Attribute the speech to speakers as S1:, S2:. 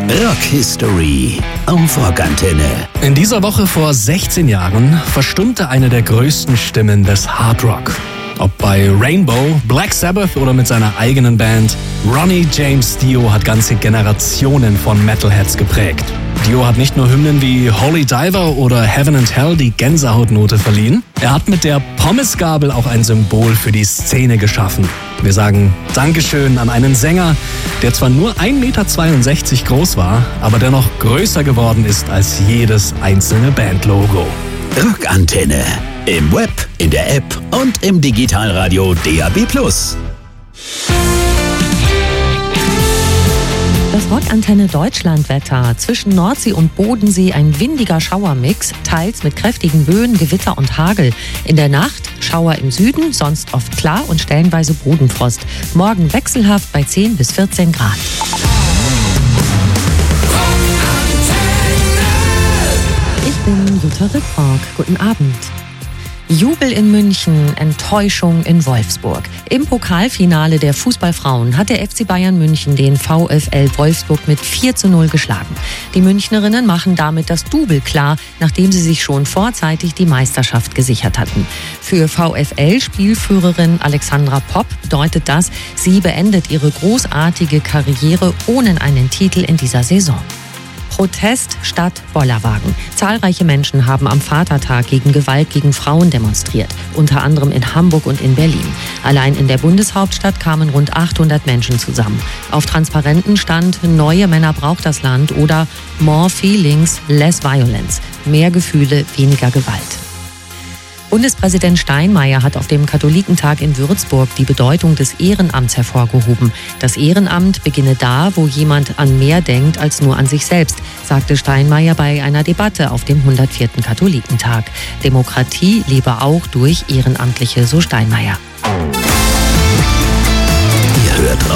S1: Rock History auf Rockantenne.
S2: In dieser Woche vor 16 Jahren verstummte eine der größten Stimmen des Hard Rock. Ob bei Rainbow, Black Sabbath oder mit seiner eigenen Band, Ronnie James Dio hat ganze Generationen von Metalheads geprägt. Dio hat nicht nur Hymnen wie Holy Diver oder Heaven and Hell die Gänsehautnote verliehen, er hat mit der Pommesgabel auch ein Symbol für die Szene geschaffen. Wir sagen Dankeschön an einen Sänger, der zwar nur 1,62 Meter groß war, aber dennoch größer geworden ist als jedes einzelne Bandlogo.
S1: Rockantenne. Im Web, in der App und im Digitalradio DAB+.
S3: Das Rockantenne Deutschlandwetter. Zwischen Nordsee und Bodensee ein windiger Schauermix, teils mit kräftigen Böen, Gewitter und Hagel. In der Nacht Schauer im Süden, sonst oft klar und stellenweise Bodenfrost. Morgen wechselhaft bei 10 bis 14 Grad. Ich bin Jutta Rittborg. Guten Abend. Jubel in München, Enttäuschung in Wolfsburg. Im Pokalfinale der Fußballfrauen hat der FC Bayern München den VfL Wolfsburg mit 4:0 geschlagen. Die Münchnerinnen machen damit das Double klar, nachdem sie sich schon vorzeitig die Meisterschaft gesichert hatten. Für VfL-Spielführerin Alexandra Popp bedeutet das, sie beendet ihre großartige Karriere ohne einen Titel in dieser Saison. Protest statt Bollerwagen. Zahlreiche Menschen haben am Vatertag gegen Gewalt gegen Frauen demonstriert, unter anderem in Hamburg und in Berlin. Allein in der Bundeshauptstadt kamen rund 800 Menschen zusammen. Auf Transparenten stand "Neue Männer braucht das Land" oder "More Feelings, Less Violence", mehr Gefühle, weniger Gewalt. Bundespräsident Steinmeier hat auf dem Katholikentag in Würzburg die Bedeutung des Ehrenamts hervorgehoben. Das Ehrenamt beginne da, wo jemand an mehr denkt als nur an sich selbst, sagte Steinmeier bei einer Debatte auf dem 104. Katholikentag. Demokratie lebe auch durch Ehrenamtliche, so Steinmeier.